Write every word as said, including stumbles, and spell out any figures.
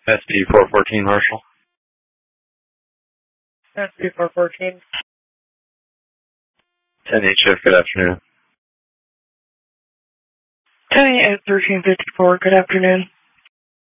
S D four fourteen, Marshall. S D four fourteen. ten H F, good afternoon. ten A at thirteen fifty-four, good afternoon.